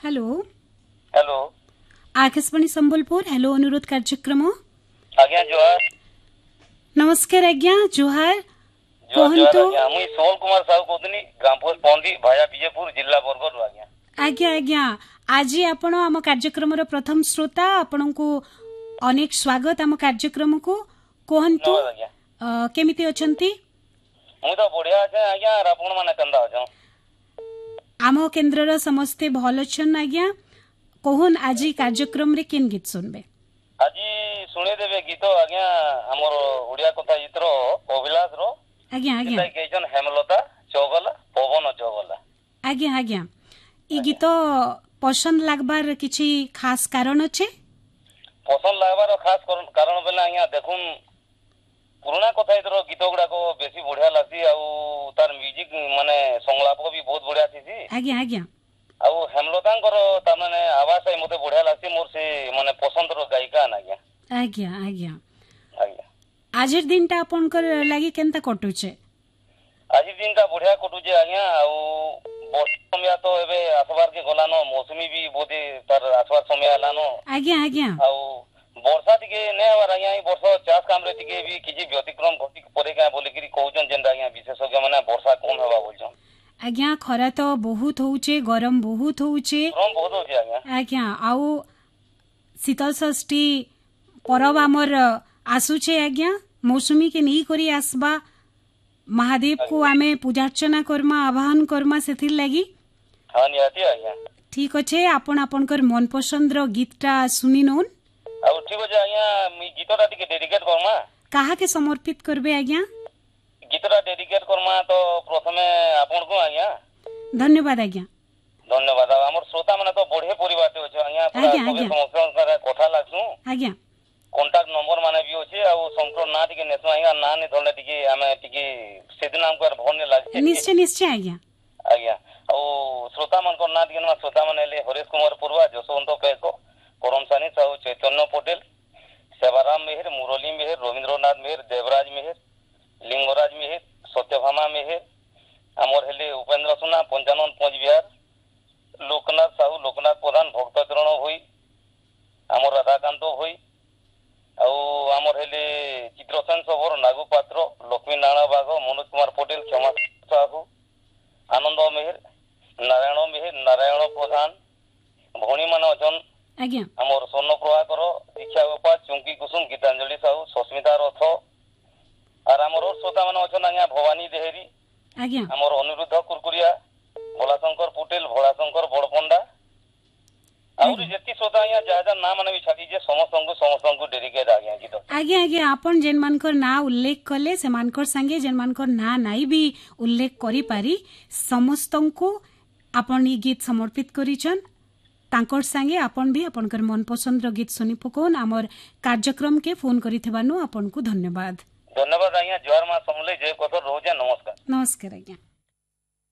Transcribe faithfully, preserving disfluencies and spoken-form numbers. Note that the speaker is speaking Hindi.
Hello hello Akashvani Sambalpur hello अनुरोध कार्यक्रम आज्ञा जोहार नमस्कार आज्ञा जोहार जोहार जोहार आज्ञा मुई सोल कुमार साहू कोदनी ग्राम पोस्ट पौंदी भाया विजयपुर जिला बरगढ़ आज्ञा आज्ञा आज्ञा आज आपण आम कार्यक्रम प्रथम श्रोता आपण को अनेक स्वागत आम कार्यक्रम को कहंतु केमिति अछंती मु तो बढ़िया আছে आज्ञा आपण माने कंदा अछो आम केन्द्र रो समस्ते भल छन आज्ञा कहन आज कार्यक्रम रे केन गीत सुनबे आज सुने देबे गीत आज्ञा हमर ओडिया कथा गीतर अभिलाष रो आज्ञा आज्ञा केजन हेमलता चौगला पवन चौगला आज्ञा आज्ञा ई गीत पसंद लागबार किछि खास कारण अछि पसंद लागबार खास कारण बेला आज्ञा देखुन पुराना कथा इधर गीत गुडा को बेसी बढ़िया लागसी आ तार म्यूजिक माने संलाप भी बहुत बढ़िया थीसी आज्ञा आज्ञा आ हेमलतांकर ता माने आवाज है मते बढ़िया लागसी मोर से माने पसंद रो गायिका ना आज्ञा आज्ञा आज्ञा आज्ञा आज दिन ता आपनकर लागि केनता कटुचे आज दिन ता बढ़िया कटुचे आज्ञा आ समय तो एबे आसबार के गलानो मौसमी भी बोधे तार आसबार समय आलानो आज्ञा आज्ञा आ वर्षा टिके ने हवार आज्ञा वर्षा चाष काम रे टिके भी किछि व्यतिक्रम घटी परे का बोली करी कहउजन जेन आज्ञा विशेषज्ञ माने वर्षा कम हेबा बोलछन आज्ञा खरा तो बहुत होउचे गरम बहुत होउचे गरम बहुत होउचे आज्ञा आज्ञा आउ शीतल षष्ठी परब हमर आसुचे आज्ञा मौसमी के नहीं करी आसबा महादेव को आमे पूजा अर्चना करमा आवाहन करमा सेथिर लागि हां नियाती आज्ञा ठीक अछि आपण आपनकर मन पसंद रो गीतटा सुनि नोन आ ठीक अछि आज्ञा मी गीतटा टिके डेडिकेट करमा काहा के समर्पित करबे आज्ञा गीतटा डेडिकेट करमा तो प्रथमे आपन को आज्ञा धन्यवाद आज्ञा धन्यवाद हमर श्रोता माने तो बढ़े परिवार ते अछि आज्ञा पूरा सभी समस्या करे कथा लागसु आज्ञा कांटेक्ट नंबर माने भी अछि आ संपूर्ण ना टिके नेसु आज्ञा ना ने धरले टिके हमें टिके सेदिन हमको भोन लागছে निश्चय निश्चय आज्ञा आज्ञा आ श्रोता मन को ना टिके श्रोता माने ले हरेश कुमार पुरवा जसवंत पेको करमसानी साहू चैतन्य पटेल सेवाराम मेहर मुरली मेहर रविंद्रनाथ मेहर देवराज मेहर लिंगराज मेहर सत्यभामा मेहर आमर हेले उपेंद्र सुना पंचानन पंच बिहार लोकनाथ साहू लोकनाथ प्रधान भक्तचरण होई आमर राधाकांत होई आ आमर हेले चित्रसेन सबर नागू पात्र लक्ष्मी नारायण बाघ मनोज कुमार पटेल क्षमा साहू आनंद मेहर नारायण मेहर नारायण प्रधान भौणी मान अछन आज्ञा हमर स्वर्ण प्रभाकर दीक्षा गोपाल चुंकी कुसुम गीतांजलि साहू सस्मिता रथ आर हमर श्रोता मान अछन आज्ञा भवानी देहरी आज्ञा हमर अनिरुद्ध कुरकुरिया भोलाशंकर पटेल भोलाशंकर बड़पंडा और जेती श्रोता आज्ञा जा जा नाम माने भी छाती जे समस्त को समस्त को डेडिकेट आज्ञा गीत आज्ञा आज्ञा आपण जेन मानकर ना उल्लेख कले से मानकर संगे जेन मानकर ना नाई भी उल्लेख करी पारी समस्त को आपण ई गीत समर्पित करिचन तांकर संगे आपण भी आपनकर मन पसंद रो गीत सुनी पकोन हमर कार्यक्रम के फोन करिथबानु आपण को धन्यवाद धन्यवाद आज्ञा जोहार मा समले जय कथर रोजा नमस्कार नमस्कार आज्ञा।